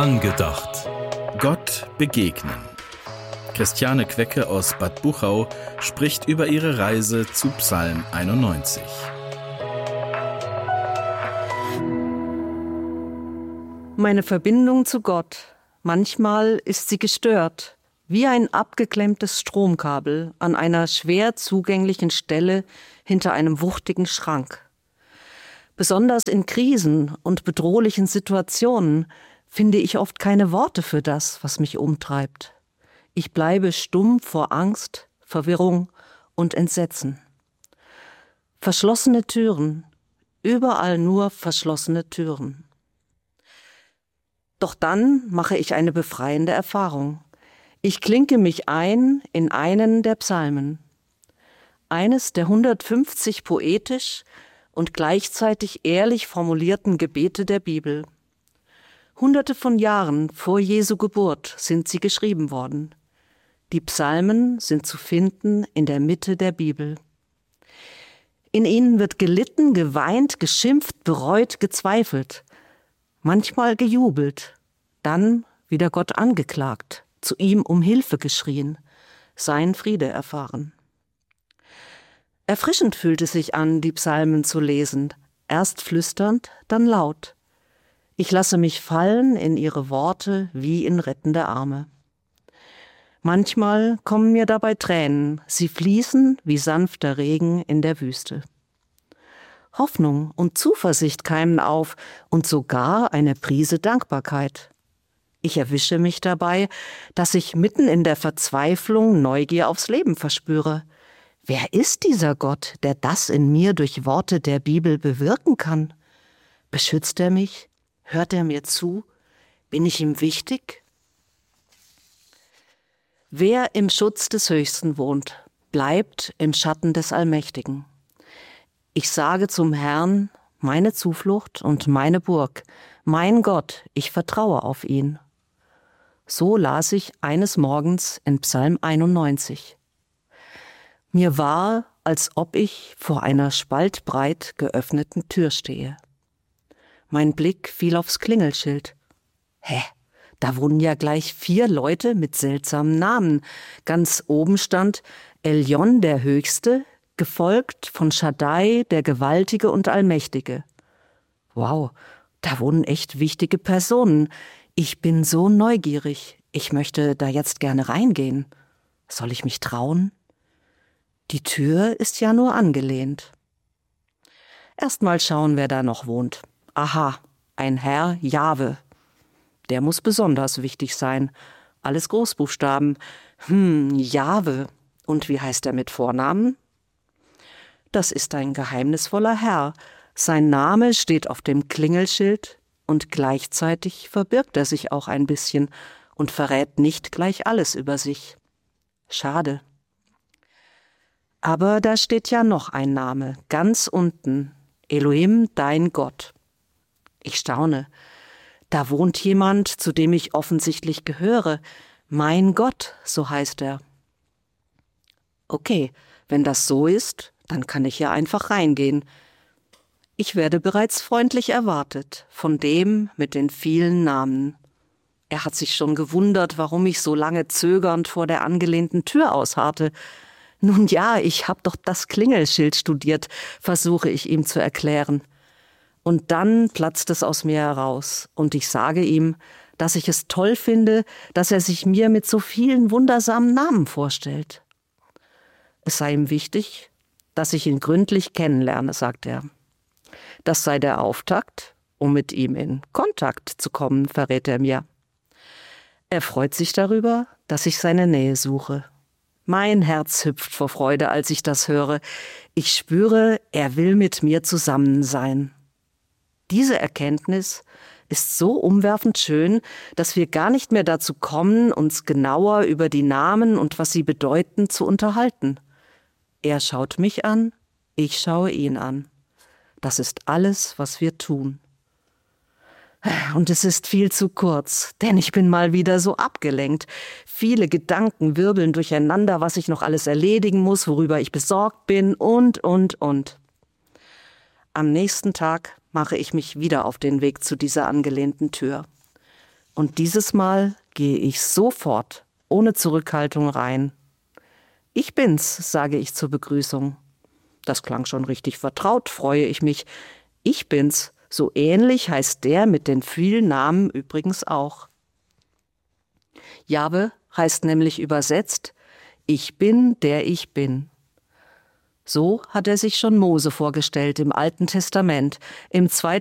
Angedacht. Gott begegnen. Christiane Quecke aus Bad Buchau spricht über ihre Reise zu Psalm 91. Meine Verbindung zu Gott, manchmal ist sie gestört, wie ein abgeklemmtes Stromkabel an einer schwer zugänglichen Stelle hinter einem wuchtigen Schrank. Besonders in Krisen und bedrohlichen Situationen finde ich oft keine Worte für das, was mich umtreibt. Ich bleibe stumm vor Angst, Verwirrung und Entsetzen. Verschlossene Türen, überall nur verschlossene Türen. Doch dann mache ich eine befreiende Erfahrung. Ich klinke mich ein in einen der Psalmen. Eines der 150 poetisch und gleichzeitig ehrlich formulierten Gebete der Bibel. Hunderte von Jahren vor Jesu Geburt sind sie geschrieben worden. Die Psalmen sind zu finden in der Mitte der Bibel. In ihnen wird gelitten, geweint, geschimpft, bereut, gezweifelt, manchmal gejubelt, dann wieder Gott angeklagt, zu ihm um Hilfe geschrien, seinen Friede erfahren. Erfrischend fühlt es sich an, die Psalmen zu lesen, erst flüsternd, dann laut. Ich lasse mich fallen in ihre Worte wie in rettende Arme. Manchmal kommen mir dabei Tränen, sie fließen wie sanfter Regen in der Wüste. Hoffnung und Zuversicht keimen auf und sogar eine Prise Dankbarkeit. Ich erwische mich dabei, dass ich mitten in der Verzweiflung Neugier aufs Leben verspüre. Wer ist dieser Gott, der das in mir durch Worte der Bibel bewirken kann? Beschützt er mich? Hört er mir zu? Bin ich ihm wichtig? Wer im Schutz des Höchsten wohnt, bleibt im Schatten des Allmächtigen. Ich sage zum Herrn, meine Zuflucht und meine Burg, mein Gott, ich vertraue auf ihn. So las ich eines Morgens in Psalm 91. Mir war, als ob ich vor einer spaltbreit geöffneten Tür stehe. Mein Blick fiel aufs Klingelschild. Da wohnen ja gleich 4 Leute mit seltsamen Namen. Ganz oben stand Elyon der Höchste, gefolgt von Shaddai, der Gewaltige und Allmächtige. Wow, da wohnen echt wichtige Personen. Ich bin so neugierig. Ich möchte da jetzt gerne reingehen. Soll ich mich trauen? Die Tür ist ja nur angelehnt. Erst mal schauen, wer da noch wohnt. Aha, ein Herr Jahwe. Der muss besonders wichtig sein. Alles Großbuchstaben. Jahwe. Und wie heißt er mit Vornamen? Das ist ein geheimnisvoller Herr. Sein Name steht auf dem Klingelschild und gleichzeitig verbirgt er sich auch ein bisschen und verrät nicht gleich alles über sich. Schade. Aber da steht ja noch ein Name, ganz unten. Elohim, dein Gott. Ich staune. Da wohnt jemand, zu dem ich offensichtlich gehöre. Mein Gott, so heißt er. Okay, wenn das so ist, dann kann ich ja einfach reingehen. Ich werde bereits freundlich erwartet, von dem mit den vielen Namen. Er hat sich schon gewundert, warum ich so lange zögernd vor der angelehnten Tür ausharrte. Nun ja, ich habe doch das Klingelschild studiert, versuche ich ihm zu erklären. Und dann platzt es aus mir heraus und ich sage ihm, dass ich es toll finde, dass er sich mir mit so vielen wundersamen Namen vorstellt. Es sei ihm wichtig, dass ich ihn gründlich kennenlerne, sagt er. Das sei der Auftakt, um mit ihm in Kontakt zu kommen, verrät er mir. Er freut sich darüber, dass ich seine Nähe suche. Mein Herz hüpft vor Freude, als ich das höre. Ich spüre, er will mit mir zusammen sein. Diese Erkenntnis ist so umwerfend schön, dass wir gar nicht mehr dazu kommen, uns genauer über die Namen und was sie bedeuten zu unterhalten. Er schaut mich an, ich schaue ihn an. Das ist alles, was wir tun. Und es ist viel zu kurz, denn ich bin mal wieder so abgelenkt. Viele Gedanken wirbeln durcheinander, was ich noch alles erledigen muss, worüber ich besorgt bin und. Am nächsten Tag mache ich mich wieder auf den Weg zu dieser angelehnten Tür. Und dieses Mal gehe ich sofort, ohne Zurückhaltung rein. Ich bin's, sage ich zur Begrüßung. Das klang schon richtig vertraut, freue ich mich. Ich bin's, so ähnlich heißt der mit den vielen Namen übrigens auch. Jahwe heißt nämlich übersetzt, ich bin, der ich bin. So hat er sich schon Mose vorgestellt im Alten Testament. Im 2.